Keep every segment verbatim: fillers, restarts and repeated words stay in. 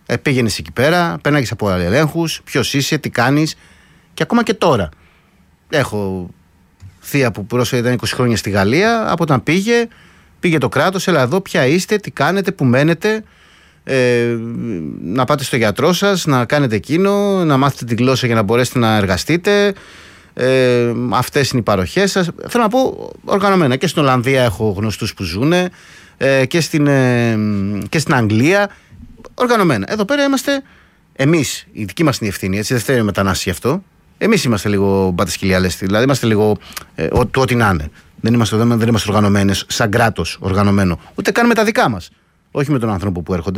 Ε, πήγαινες εκεί πέρα, πέρναγες από ελέγχους, ποιος είσαι, τι κάνεις. Και ακόμα και τώρα. Έχω θεία που πρόσφατα ήταν είκοσι χρόνια στη Γαλλία, από όταν πήγε, πήγε το κράτος, έλα εδώ, ποια είστε, τι κάνετε, που μένετε. Ε, να πάτε στο γιατρό σας, να κάνετε εκείνο, να μάθετε τη γλώσσα για να μπορέσετε να εργαστείτε. Ε, αυτές είναι οι παροχές σας. Θέλω να πω οργανωμένα. Και στην Ολλανδία έχω γνωστούς που ζουν, ε, και, στην, ε, και στην Αγγλία. Οργανωμένα. Εδώ πέρα είμαστε εμείς, η δική μας είναι η ευθύνη, έτσι, δεν θέλει μετανάστες γι' αυτό. Εμείς είμαστε λίγο μπατασκυλιάλες, δηλαδή είμαστε λίγο ε, ό, το ό,τι να είναι. Δεν είμαστε, δεν, δεν είμαστε οργανωμένες, σαν κράτος οργανωμένο. Ούτε κάνουμε τα δικά μας. Όχι με τον άνθρωπο που έρχονται.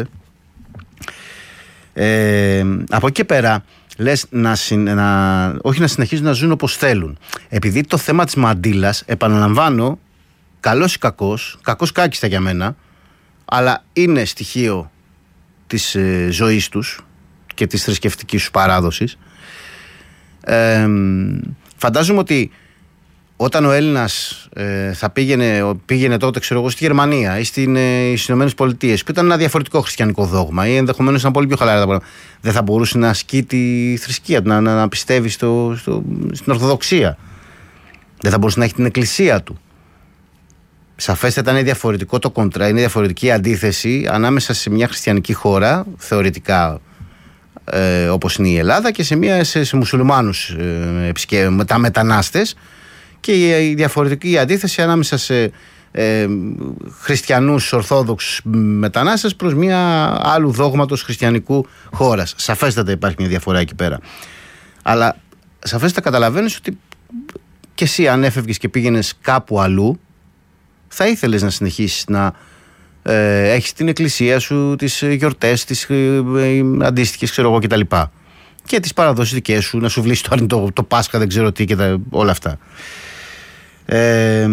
Ε, από εκεί και πέρα, λες να, να, όχι να συνεχίζουν να ζουν όπως θέλουν. Επειδή το θέμα της μαντήλας, επαναλαμβάνω, καλός ή κακός, κακός κάκιστα για μένα, αλλά είναι στοιχείο της ε, ζωής τους και της θρησκευτικής τους παράδοσης. Ε, φαντάζομαι ότι όταν ο Έλληνας ε, θα πήγαινε, πήγαινε τότε, ξέρω εγώ, στη Γερμανία ή στην, ε, στις Ηνωμένες Πολιτείες, που ήταν ένα διαφορετικό χριστιανικό δόγμα ή ενδεχομένως ήταν πολύ πιο χαλαρά τα πράγματα, δεν θα μπορούσε να ασκεί τη θρησκεία του, να, να, να πιστεύει στο, στο, στην Ορθοδοξία. Δεν θα μπορούσε να έχει την εκκλησία του. Σαφέστατα είναι διαφορετικό το κοντρά, είναι διαφορετική η αντίθεση ανάμεσα σε μια χριστιανική χώρα, θεωρητικά ε, όπως είναι η Ελλάδα, και σε, μια, σε, σε μουσουλμάνους ε, μετά μετανάστες. Και η διαφορετική αντίθεση ανάμεσα σε ε, χριστιανούς ορθόδοξους μετανάστες προς μια άλλου δόγματος χριστιανικού χώρας. Σαφέστατα υπάρχει μια διαφορά εκεί πέρα. Αλλά σαφέστατα καταλαβαίνεις ότι και εσύ αν έφευγες και πήγαινες κάπου αλλού, θα ήθελες να συνεχίσεις να ε, έχεις την εκκλησία σου, τις γιορτές, τις ε, ε, αντίστοιχες, ξέρω εγώ, κτλ. Και τις παραδόσεις δικές σου, να σου βλύσει το, το, το Πάσχα, δεν ξέρω τι, και τα, όλα αυτά. Ε,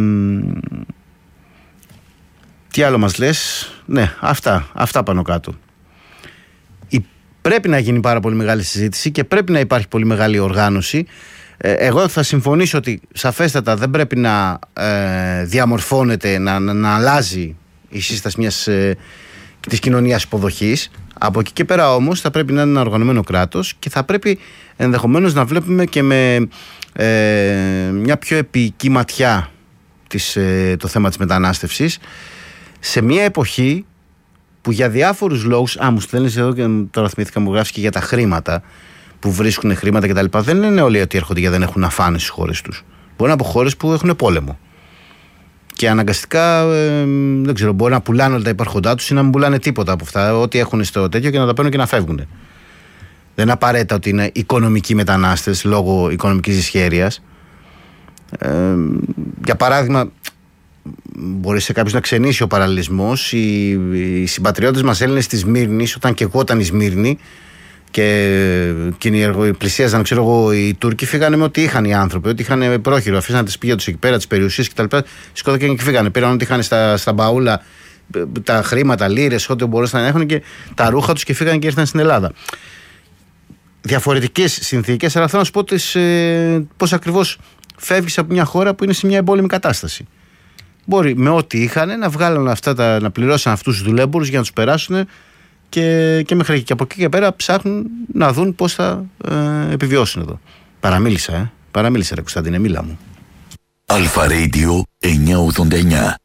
τι άλλο μας λες? Ναι, αυτά, αυτά πάνω κάτω. Η, πρέπει να γίνει πάρα πολύ μεγάλη συζήτηση και πρέπει να υπάρχει πολύ μεγάλη οργάνωση. Ε, εγώ θα συμφωνήσω ότι σαφέστατα δεν πρέπει να ε, διαμορφώνεται, να, να, να αλλάζει η σύσταση μιας, ε, της κοινωνίας υποδοχής. Από εκεί και πέρα όμως θα πρέπει να είναι ένα οργανωμένο κράτος και θα πρέπει ενδεχομένως να βλέπουμε και με ε, μια πιο επική ματιά της, ε, το θέμα της μετανάστευσης σε μια εποχή που για διάφορους λόγους, α, μου στέλνεις εδώ και τώρα θυμήθηκα, μου γράφεις και για τα χρήματα που βρίσκουν χρήματα κτλ. Δεν είναι όλοι ότι έρχονται γιατί δεν έχουν να φάνε στις χώρες τους. Μπορεί να είναι από χώρες που έχουν πόλεμο. Και αναγκαστικά, ε, δεν ξέρω, μπορεί να πουλάνε όλα τα υπάρχοντά τους ή να μην πουλάνε τίποτα από αυτά, ό,τι έχουν στο τέτοιο, και να τα παίρνουν και να φεύγουν. Δεν είναι απαραίτητα ότι είναι οικονομικοί μετανάστες λόγω οικονομικής δυσχέρειας. Ε, για παράδειγμα, μπορεί σε κάποιους να ξενήσει ο παραλληλισμός. Οι, οι συμπατριώτες μας Έλληνες της Σμύρνης, όταν και εγώ ήταν η Σμύρνη και πλησίαζαν, ξέρω εγώ, οι Τούρκοι, φύγανε με ό,τι είχαν οι άνθρωποι, ό,τι είχαν πρόχειρο. Αφήσαν τις σπίτια τους εκεί πέρα, τις περιουσίες κτλ. Σηκώθηκαν και φύγανε. Πήραν ό,τι είχαν στα, στα μπαούλα, τα χρήματα, λίρες, ό,τι μπορούσαν να έχουν, και τα ρούχα τους, και φύγανε και ήρθαν στην Ελλάδα. Διαφορετικές συνθήκες, αλλά θέλω να σου πω τις, ε, πώς ακριβώς φεύγεις από μια χώρα που είναι σε μια εμπόλεμη κατάσταση. Μπορεί με ό,τι είχαν να βγάλουν αυτά, τα, να πληρώσουν αυτούς τους δουλέμπορους για να τους περάσουν. Και, και μέχρι και από εκεί και πέρα ψάχνουν να δουν πώς θα ε, επιβιώσουν εδώ. Παραμίλησα, ε. Παραμίλησα, ρε Κωνσταντίνε, μίλα μου. Αλφα Radio εννιακόσια ογδόντα εννιά.